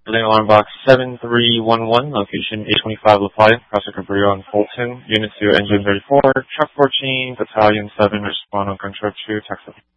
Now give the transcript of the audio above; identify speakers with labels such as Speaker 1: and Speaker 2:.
Speaker 1: Building alarm box 7311, location 825 LaPlaya, Casa Cabrillo and Fulton. Unit 2, engine 34, truck 14, battalion 7, respond on control 2, taxi.